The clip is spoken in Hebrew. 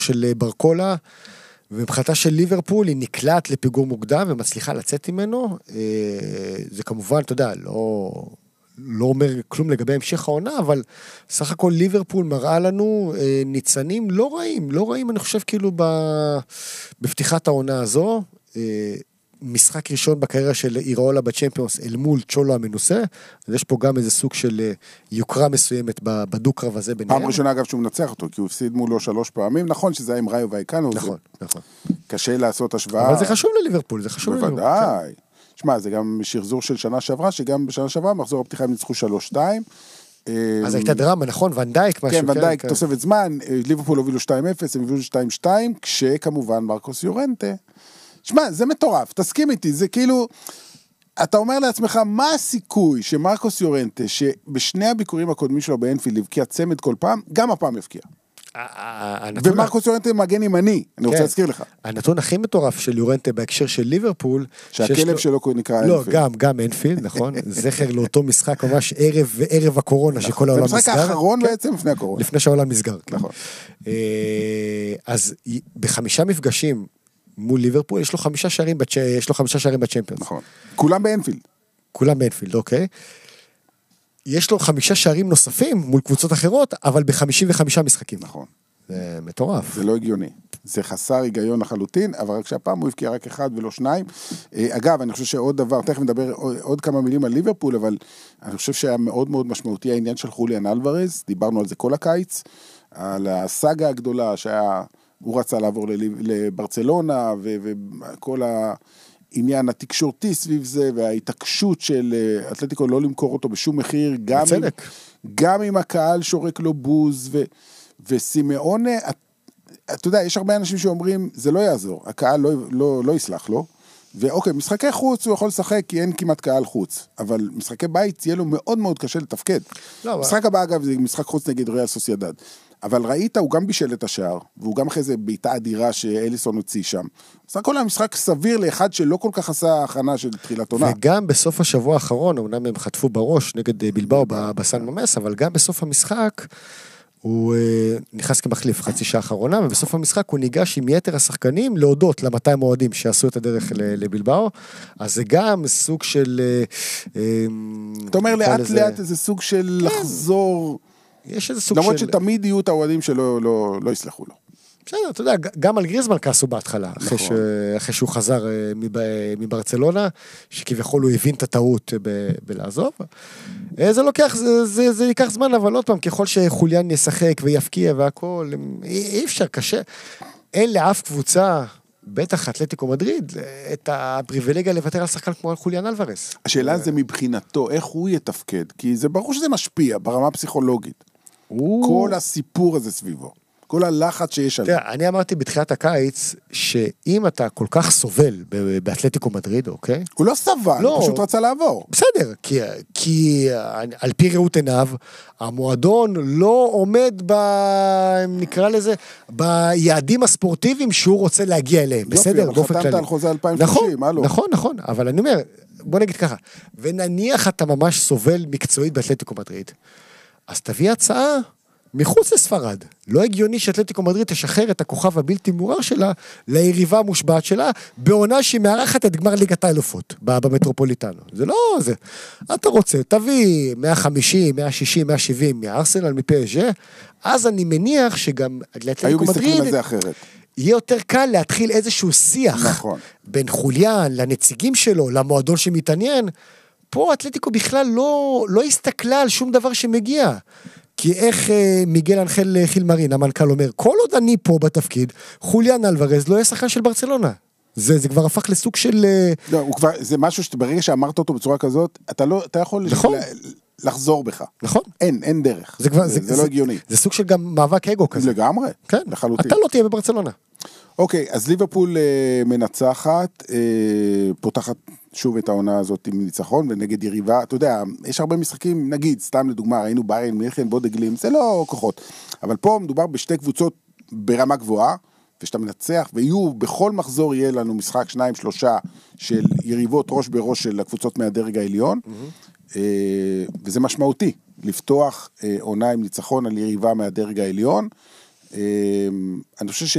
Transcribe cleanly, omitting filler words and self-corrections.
של ברקולה, ומבחינתה של ליברפול היא נקלעת לפיגור מוקדם ומצליחה לצאת ממנו, זה כמובן, אתה יודע, לא אומר כלום לגבי המשך העונה, אבל סך הכל ליברפול מראה לנו ניצנים לא רעים, אני חושב כאילו בפתיחת העונה הזו, משחק ראשון בקריירה של איראולה בצ'מפיונס אל מול צ'ולו המנוסה, אז יש פה גם איזה סוג של יוקרה מסוימת בדו-קרב הזה ביניהם. פעם ראשונה אגב שהוא מנצח אותו, כי הוא הפסיד מולו 3 פעמים, נכון שזה היה עם ראיו ואיקנו, נכון. קשה לעשות השוואה. אבל זה חשוב לליברפול, זה חשוב לליברפול. בוודאי. שמע, זה גם שחזור של שנה שעברה, שגם בשנה שעברה מחזור הפתיחה הם ניצחו 3-2. אז הייתה דרמה, נכון? ונדייק משהו. כן, ונדייק, תוספת זמן, ליברפול הובילו 2-0, הם הובילו 2-2, כשכמובן מרקוס יורנטה. שמע, זה מטורף, תסכים איתי, זה כאילו, אתה אומר לעצמך, מה הסיכוי שמרקוס יורנטה, שבשני הביקורים הקודמים שלו באנפילד, הבקיע צמד כל פעם, גם הפעם הבקיע. ומרקוס יורנטה מגן ימני, אני רוצה להזכיר לך. הנתון הכי מטורף של יורנטה בהקשר של ליברפול, שהכלב שלו נקרא אנפילד. לא, גם אנפילד, נכון? זכר לאותו משחק ממש ערב הקורונה, שכל העולם נסגר. זה המשחק האחרון בעצם לפני הקורונה. לפני שהעולם נסגר. נכון. אז ב5 מפגשים מול ליברפול, יש לו 5 שערים בצ'מפיונס. נכון. כולם באנפילד. אוקיי. יש לו 5 שערים נוספים מול קבוצות אחרות, אבל ב55 משחקים. נכון. זה מטורף. זה לא הגיוני. זה חסר היגיון לחלוטין, אבל רק שהפעם הוא הבקיע רק 1 ולא 2. אגב, אני חושב שעוד דבר, תכף נדבר עוד כמה מילים על ליברפול, אבל אני חושב שהיה מאוד מאוד משמעותי העניין של חוליאן אלוורז, דיברנו על זה כל הקיץ, על הסאגה הגדולה שהיה, הוא רצה לעבור לברצלונה, וכל העניין התקשורתי סביב זה, וההתעקשות של אתלטיקו לא למכור אותו בשום מחיר, גם אם הקהל שורק לו בוז, וסימאונה, אתה יודע, יש הרבה אנשים שאומרים, זה לא יעזור, הקהל לא יסלח לו, ואוקיי, משחקי חוץ הוא יכול לשחק, כי אין כמעט קהל חוץ, אבל משחקי בית יהיה לו מאוד מאוד קשה לתפקד. משחק הבא אגב, זה משחק חוץ נגד ריאל סוסיידד, אבל ראית, הוא גם בישל את השער, והוא גם אחרי זה בעיטה אדירה שאליסון הוציא שם. בסך הכל המשחק סביר לאחד שלא כל כך עשה הכנה של תחילת עונה. וגם בסוף השבוע האחרון, אמנם הם חטפו בראש נגד בלבאו בסן ממס, אבל גם בסוף המשחק, הוא נכנס כמחליף חצי שעה האחרונה, ובסוף המשחק הוא ניגש עם יתר השחקנים להודות ל200 אוהדים שעשו את הדרך לבלבאו, אז זה גם סוג של... אתה אומר לאט לאט איזה סוג של לחזור... יש איזה סוג למרות שתמיד יהיו את האוהדים שלא לא יסלחו לו. בסדר, אתה יודע, גם על גריזמן כעסו בהתחלה, אחרי שהוא חזר מברצלונה, שכביכול הוא הבין את הטעות בלעזוב. זה לוקח, זה ייקח זמן, אבל עוד פעם, ככל שחוליאן ישחק ויפקיע והכל, אי אפשר, קשה. אין לאף קבוצה, בטח אתלטיקו מדריד, את הפריבילגיה לוותר על שחקן כמו על חוליאן אלוורז. השאלה זה מבחינתו, איך הוא יתפקד, כי זה ברור שזה משפיע ברמה הפסיכולוגית. כל הסיפור הזה סביבו. כל הלחץ שיש עליו. אני אמרתי בתחילת הקיץ, שאם אתה כל כך סובל באתלטיקו מדריד, אוקיי? הוא לא סבל, הוא פשוט רצה לעבור. בסדר, כי על פי ראות עיניו, המועדון לא עומד נקרא לזה, ביעדים הספורטיביים שהוא רוצה להגיע אליהם. בסדר? יופי, חתמת על חוזה 2030, הלו. נכון, אבל אני אומר, בוא נגיד ככה, ונניח אתה ממש סובל מקצועית באתלטיקו מדריד, אז תביא הצעה מחוץ לספרד. לא הגיוני שאתלטיקו מדריד תשחרר את הכוכב הבלתי מעורר שלה ליריבה המושבעת שלה, בעונה שהיא מארחת את גמר ליגת האלופות במטרופוליטנו. זה לא זה. אתה רוצה, תביא 150, 160, 170 מארסנל, מפסג', אז אני מניח שגם לאתלטיקו מדריד יהיה יותר קל להתחיל איזשהו שיח בין חוליאן לנציגים שלו, למועדון שמתעניין. פה אתלטיקו בכלל לא הסתכלה על שום דבר שמגיע. כי איך מיגל אנחל חילמרין, המנכ"ל אומר, כל עוד אני פה בתפקיד, חוליאן אלוורז לא יהיה שחקן של ברצלונה. זה כבר הפך לסוג של... לא, זה משהו שברגע שאמרת אותו בצורה כזאת, אתה יכול לחזור בך. נכון. אין דרך. זה לא הגיוני. זה סוג של גם מאבק אגו כזה. לגמרי. כן. לחלוטין. אתה לא תהיה בברצלונה. אוקיי, אז ליברפול מנצחת, פותחת שוב את העונה הזאת עם ניצחון, ונגד יריבה, אתה יודע, יש הרבה משחקים, נגיד, סתם לדוגמה, ראינו ביירן מינכן, בודגלים, זה לא כוחות, אבל פה מדובר בשתי קבוצות ברמה גבוהה, ושאתה מנצח, ויהיו, בכל מחזור יהיה לנו משחק 2-3 של יריבות ראש בראש של הקבוצות מהדרג העליון, וזה משמעותי, לפתוח עונה עם ניצחון על יריבה מהדרג העליון, אני חושב